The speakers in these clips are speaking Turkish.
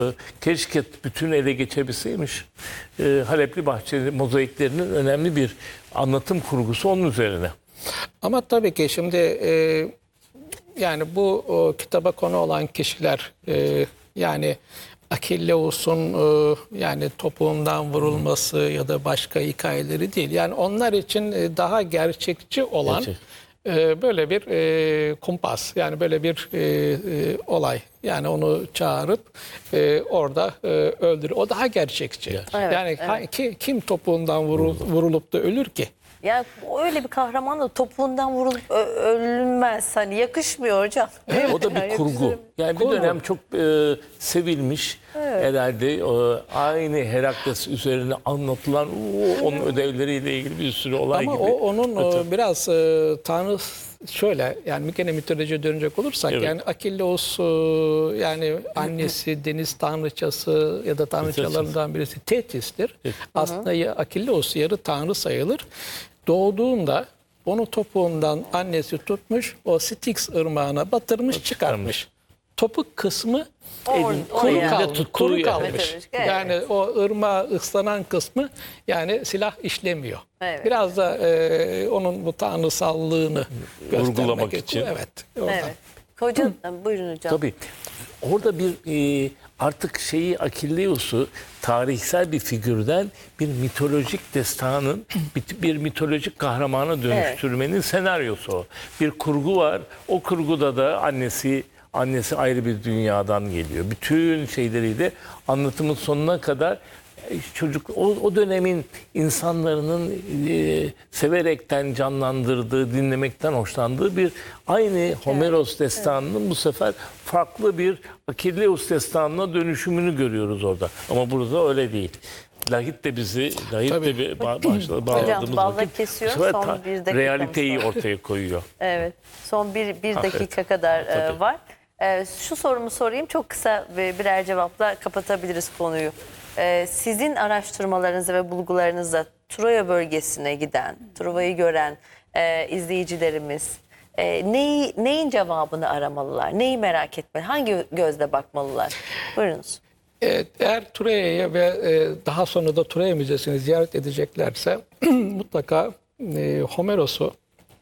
Keşke bütün ele geçebilseymiş. Halepli Bahçeli mozaiklerinin önemli bir anlatım kurgusu onun üzerine. Ama tabii ki şimdi yani bu kitaba konu olan kişiler yani Akilleus'un yani topuğundan vurulması ya da başka hikayeleri değil. Yani onlar için daha gerçekçi olan böyle bir kumpas, yani böyle bir olay. Yani onu çağırıp orada öldürür. O daha gerçekçi. Evet, yani evet. kim topuğundan vurulup da ölür ki? Ya öyle bir kahraman da topuğundan vurulup ölünmez. Hani yakışmıyor hocam. O da bir kurgu. Yani bir dönem çok sevilmiş. Herhalde aynı Herakles üzerine anlatılan onun ödevleriyle ilgili bir sürü olay Ama gibi. o onun biraz Tanrı şöyle, yani gene mitolojiye dönecek olursak, Evet. yani Akilleus yani annesi deniz tanrıçası ya da tanrıçalarından birisi Thetis'tir. Aslında Akilleus yarı tanrı sayılır. Doğduğunda onu topuğundan annesi tutmuş, o Styx ırmağına batırmış, çıkarmış. Topuk kısmı kuru kalmış. Kuru kalmış. Evet. Yani o ırmağa ıslanan kısmı, yani silah işlemiyor. Evet. Biraz da onun bu tanrısallığını Vurgulamak için. Evet. Oradan. Evet. Hocam buyurun hocam. Tabii. Orada bir artık Akilleus'u tarihsel bir figürden bir mitolojik destanın, bir mitolojik kahramana dönüştürmenin senaryosu o. Bir kurgu var. O kurguda da annesi ayrı bir dünyadan geliyor. Bütün şeyleriyle anlatımın sonuna kadar çocuk o dönemin insanların severekten canlandırdığı, dinlemekten hoşlandığı bir aynı Homeros destanının bu sefer farklı bir Akilleus destanına dönüşümünü görüyoruz orada. Ama burada öyle değil. Lahit de bağladığımız balla vakit kesiyor, bu sefer son bir dakika realiteyi ortaya koyuyor. Evet. Son bir dakika kadar var. Şu sorumu sorayım. Çok kısa ve birer cevapla kapatabiliriz konuyu. Sizin araştırmalarınızda ve bulgularınızda Troya bölgesine giden, Trova'yı gören izleyicilerimiz neyin cevabını aramalılar? Neyi merak etmeli? Hangi gözle bakmalılar? Buyurunuz. Eğer Troya'ya ve daha sonra da Troya Müzesi'ni ziyaret edeceklerse mutlaka Homeros'u,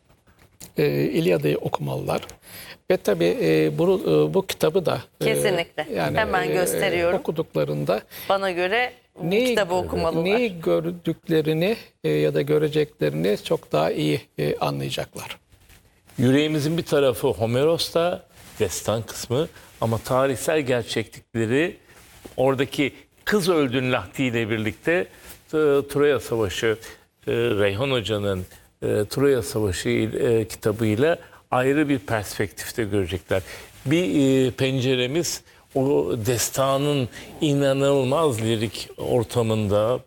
İlyada'yı okumalılar. Ve tabii bu kitabı da Kesinlikle. yani, hemen gösteriyorum. Okuduklarında Bana göre bu kitabı okumalılar. Neyi gördüklerini ya da göreceklerini çok daha iyi anlayacaklar. Yüreğimizin bir tarafı Homeros'ta, destan kısmı, ama tarihsel gerçeklikleri oradaki kız öldün Lahti ile birlikte Troya Savaşı, Reyhan Hoca'nın Troya Savaşı kitabıyla ayrı bir perspektifte görecekler. Bir penceremiz o destanın inanılmaz lirik ortamında,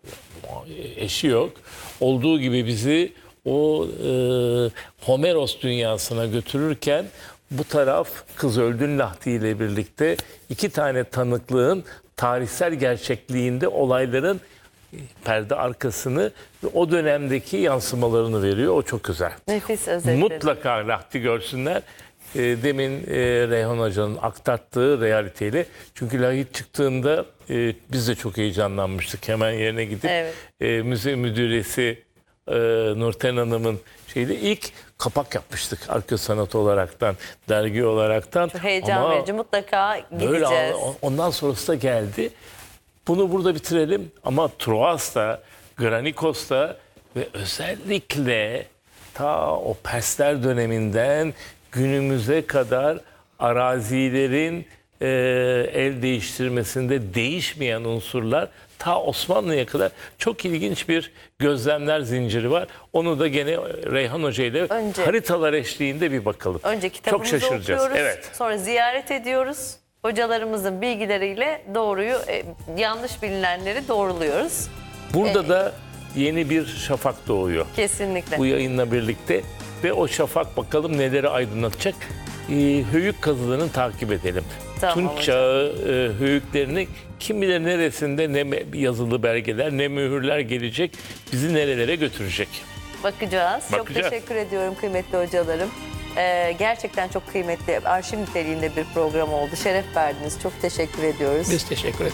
eşi yok, olduğu gibi bizi o Homeros dünyasına götürürken bu taraf Kız Öldün Lahti ile birlikte iki tane tanıklığın tarihsel gerçekliğinde olayların perde arkasını ve o dönemdeki yansımalarını veriyor. O çok güzel. Nefis özetleri. Mutlaka Lahti görsünler. Demin Reyhan Hoca'nın aktarttığı realiteyle. Çünkü Lahit çıktığında biz de çok heyecanlanmıştık. Hemen yerine gidip müze müdüresi Nurten Hanım'ın ilk kapak yapmıştık arka sanat olaraktan, dergi olaraktan. Çok heyecan verici, mutlaka gideceğiz. Böyle, ondan sonrası da geldi. Bunu burada bitirelim ama Troas'ta, Granikos'ta ve özellikle ta o Persler döneminden günümüze kadar arazilerin el değiştirmesinde değişmeyen unsurlar, ta Osmanlı'ya kadar çok ilginç bir gözlemler zinciri var. Onu da gene Reyhan Hoca ile haritalar eşliğinde bir bakalım. Önce kitabımızı çok şaşıracağız. okuyoruz, evet. Sonra ziyaret ediyoruz. Hocalarımızın bilgileriyle doğruyu, yanlış bilinenleri doğruluyoruz. Burada da yeni bir şafak doğuyor. Kesinlikle. Bu yayınla birlikte ve o şafak bakalım neleri aydınlatacak. Höyük kazılarını takip edelim. Tamam, Tunç Çağı höyüklerini kim bilir neresinde ne yazılı belgeler ne mühürler gelecek, bizi nerelere götürecek. Bakacağız. Çok Bakacağız. teşekkür ediyorum kıymetli hocalarım. Gerçekten çok kıymetli, arşiv niteliğinde bir program oldu. Şeref verdiniz. Çok teşekkür ediyoruz. Biz teşekkür ederiz.